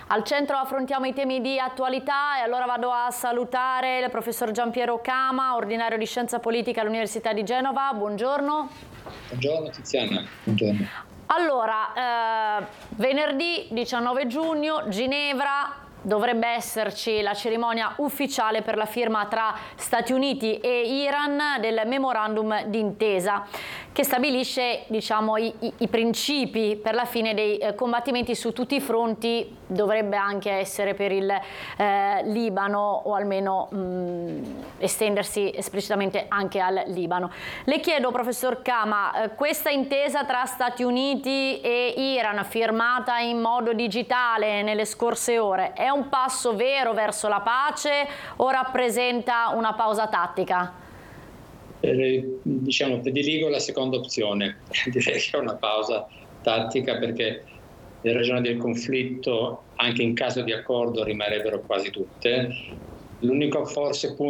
Al centro affrontiamo i temi di attualità e allora vado a salutare il professor Giampiero Cama, ordinario di Scienza Politica all'Università di Genova. Buongiorno. Buongiorno Tiziana. Buongiorno. Allora, venerdì 19 giugno, Ginevra, dovrebbe esserci la cerimonia ufficiale per la firma tra Stati Uniti e Iran del memorandum d'intesa che stabilisce, diciamo, i principi per la fine dei combattimenti su tutti i fronti. Dovrebbe anche essere per il Libano, o almeno estendersi esplicitamente anche al Libano. Le chiedo, professor Cama, questa intesa tra Stati Uniti e Iran, firmata in modo digitale nelle scorse ore, è un passo vero verso la pace o rappresenta una pausa tattica? Diciamo, prediligo la seconda opzione. Direi che è una pausa tattica, perché le ragioni del conflitto, anche in caso di accordo, rimarrebbero quasi tutte. L'unico forse punto